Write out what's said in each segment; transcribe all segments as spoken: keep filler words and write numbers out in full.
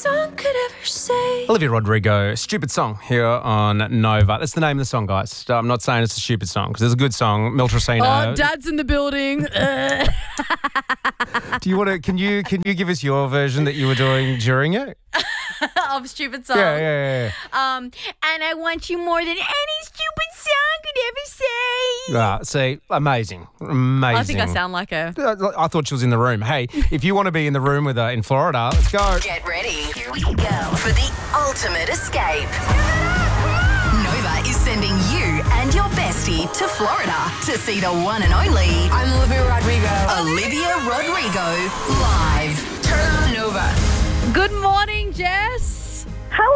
song could ever say. Olivia Rodrigo, Stupid Song here on Nova. That's the name of the song, guys. I'm not saying it's a stupid song because it's a good song. Mil Tracina. Oh, Dad's in the building. Uh. Do you want to? Can you can you give us your version that you were doing during it? Of stupid song. Yeah, yeah, yeah. Um, and I want you more than any stupid song could ever say. Ah, see, amazing, amazing. I think I sound like her. I thought she was in the room. Hey, if you want to be in the room with her in Florida, let's go. Get ready. Here we go for the ultimate escape. Nova is sending you and your bestie to Florida to see the one and only I'm Olivia Rodrigo. Olivia Rodrigo live. Turn on Nova. Good morning, Jess.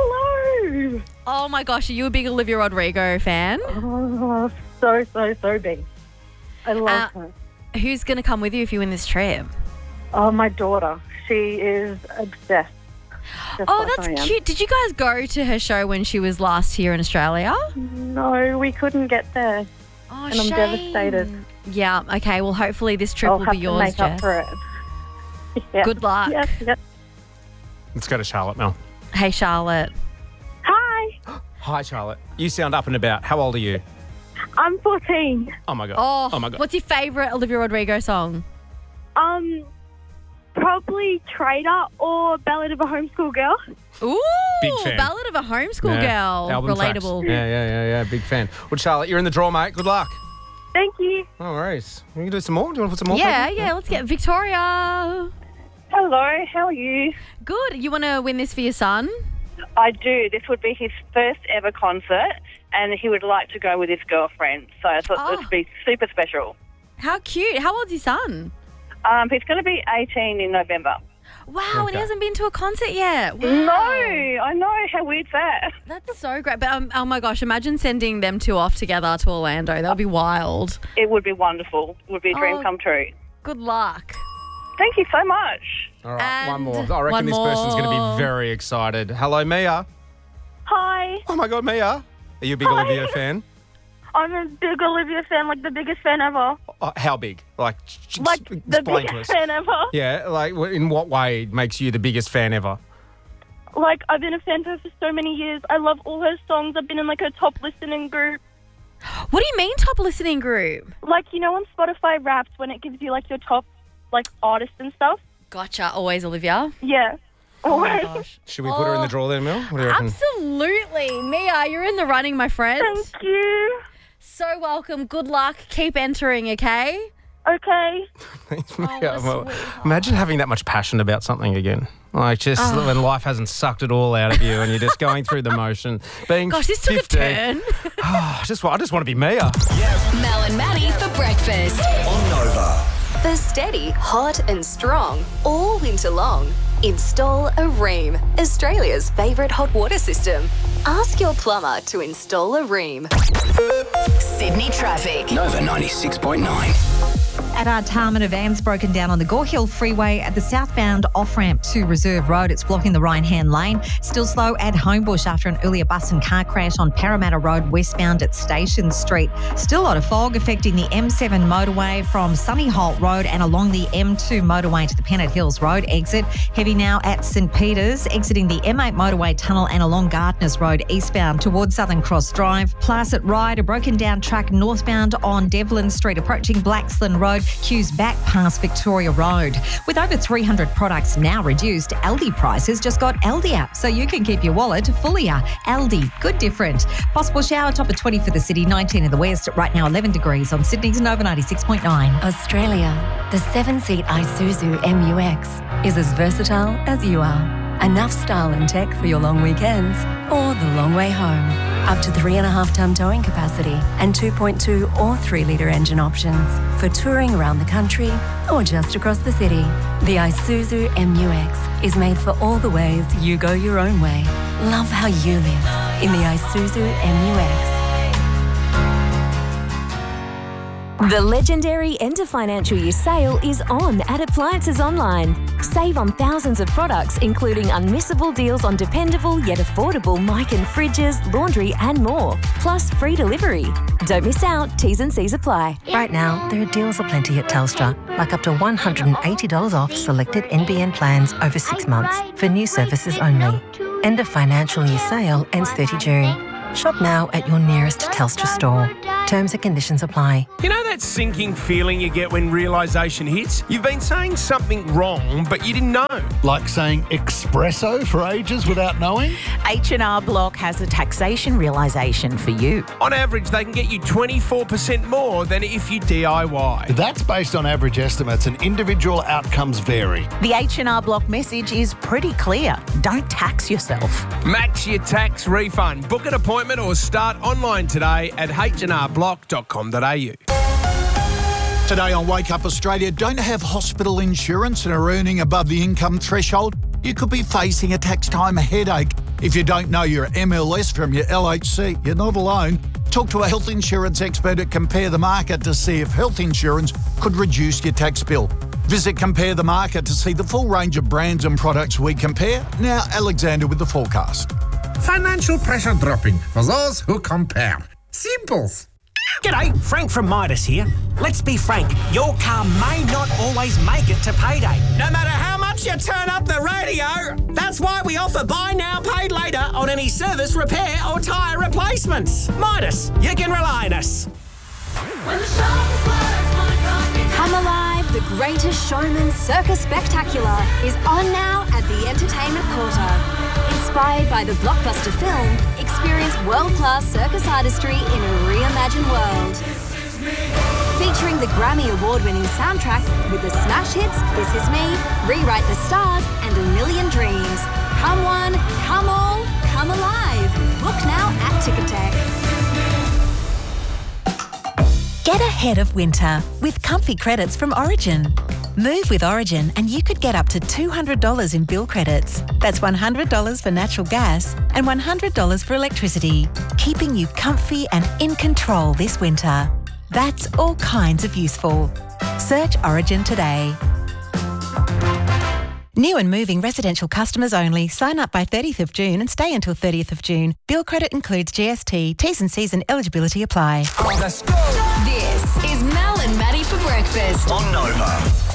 Hello. Oh my gosh, are you a big Olivia Rodrigo fan? Oh, so, so, so big. I love Uh, her. Who's going to come with you if you win this trip? Oh, my daughter. She is obsessed. Just Oh, like I that's am. cute. Did you guys go to her show when she was last here in Australia? No, we couldn't get there. Oh, And I'm shame. devastated. Yeah, okay. Well, hopefully this trip I'll will have be to yours, make Jess. up for it. Yeah. Good luck. Yes, yes. Let's go to Charlotte, Mel. Hey, Charlotte. Hi. Hi, Charlotte. You sound up and about. How old are you? I'm fourteen. Oh my god. Oh, oh my god. What's your favourite Olivia Rodrigo song? Um, probably Trader or Ballad of a Homeschool Girl. Ooh, Big fan. Ballad of a Homeschool Yeah. Girl. Album tracks. Relatable. Yeah, yeah, yeah, yeah. Big fan. Well, Charlotte, you're in the draw, mate. Good luck. Thank you. No worries. We can do some more. Do you want to put some more? Yeah, people? yeah. Let's get Victoria. Hello, how are you? Good. You want to win this for your son? I do. This would be his first ever concert, and he would like to go with his girlfriend. So I thought Oh. this would be super special. How cute. How old's your son? Um, he's going to be eighteen in November. Wow, and Okay. he hasn't been to a concert yet. Wow. No, I know. How weird's that? That's so great. But um, oh my gosh, imagine sending them two off together to Orlando. That would be wild. It would be wonderful. It would be a dream Oh. come true. Good luck. Thank you so much. All right, one And more. I reckon one this person's going to more. be very excited. Hello, Mia. Hi. Oh my god, Mia. Are you a big Hi. Olivia fan? I'm a big Olivia fan, like the biggest fan ever. Oh, how big? Like, j- Like s- the explain to biggest us. fan ever. Yeah, like wh- in what way makes you the biggest fan ever? Like, I've been a fan of her for so many years. I love all her songs. I've been in, like, her top listening group. What do you mean top listening group? Like, you know, on Spotify Wrapped, when it gives you, like, your top, like, artists and stuff? Gotcha. Always Olivia. Yeah. Oh my Always. gosh. Should we put her in the Oh, draw then, Mel? What do you reckon? Absolutely. Mia, you're in the running, my friend. Thank you. So welcome. Good luck. Keep entering, okay? Okay. Thanks, Oh, Mia. what a Well, sweetheart. imagine having that much passion about something again. Like just when life hasn't sucked it all out of you and you're just going through the motion. Being Gosh, this took fifteen, a turn. Oh, I just, wa- I just want to be Mia. Mel and Maddie for breakfast. On Nova. The steady, hot and strong all winter long. Install a Ream, Australia's favourite hot water system. Ask your plumber to install a Ream. Sydney traffic. Nova ninety-six point nine. At Artarmon, a van's broken down on the Gore Hill Freeway at the southbound off-ramp to Reserve Road. It's blocking the right-hand lane. Still slow at Homebush after an earlier bus and car crash on Parramatta Road westbound at Station Street. Still a lot of fog affecting the M seven motorway from Sunny Holt Road and along the M two motorway to the Pennant Hills Road exit. Heavy now at St Peters, exiting the M eight motorway tunnel and along Gardners Road eastbound towards Southern Cross Drive. Plus at Ryde, a broken down truck northbound on Devlin Street approaching Blacksland Road. Queues back past Victoria Road. With over three hundred products now reduced, Aldi prices just got Aldi app, so you can keep your wallet fullier. Aldi, good different. Possible shower, top of twenty for the city, nineteen in the west. Right now, eleven degrees on Sydney's Nova ninety-six point nine. Australia, the seven-seat Isuzu M U X is as versatile as you are. Enough style and tech for your long weekends or the long way home. Up to three and a half tonne towing capacity and two point two or three litre engine options for touring around the country or just across the city. The Isuzu M U X is made for all the ways you go your own way. Love how you live in the Isuzu M U X. The legendary end of financial year sale is on at Appliances Online. Save on thousands of products, including unmissable deals on dependable yet affordable mic and fridges, laundry and more. Plus free delivery. Don't miss out. T's and C's apply. Right now, there are deals aplenty at Telstra, like up to one hundred eighty dollars off selected N B N plans over six months for new services only. End of financial year sale ends thirtieth of June. Shop now at your nearest Telstra store. Terms and conditions apply. You know that sinking feeling you get when realisation hits? You've been saying something wrong, but you didn't know. Like saying espresso for ages without knowing? H and R Block has a taxation realisation for you. On average, they can get you twenty-four percent more than if you D I Y. That's based on average estimates and individual outcomes vary. The H and R Block message is pretty clear. Don't tax yourself. Max your tax refund. Book an appointment or start online today at h and r block dot com dot a u. Today on Wake Up Australia, don't have hospital insurance and are earning above the income threshold? You could be facing a tax time headache. If you don't know your M L S from your L H C, you're not alone. Talk to a health insurance expert at Compare the Market to see if health insurance could reduce your tax bill. Visit Compare the Market to see the full range of brands and products we compare. Now, Alexander with the forecast. Financial pressure dropping for those who compare. Simples. G'day, Frank from Midas here. Let's be frank, your car may not always make it to payday. No matter how much you turn up the radio. That's why we offer buy now, pay later on any service, repair or tyre replacements. Midas, you can rely on us. Come Alive, the Greatest Showman Circus Spectacular is on now at the Entertainment Quarter. Inspired by the blockbuster film, experience world-class circus artistry in a reimagined world. Featuring the Grammy Award-winning soundtrack with the smash hits This Is Me, Rewrite the Stars and A Million Dreams. Come one, come all, come alive. Book now at Ticketek. Get ahead of winter with comfy credits from Origin. Move with Origin and you could get up to two hundred dollars in bill credits. That's one hundred dollars for natural gas and one hundred dollars for electricity, keeping you comfy and in control this winter. That's all kinds of useful. Search Origin today. New and moving residential customers only. Sign up by thirtieth of June and stay until thirtieth of June. Bill credit includes G S T. T's and C's and eligibility apply. This is Mel and Maddie for breakfast on Nova.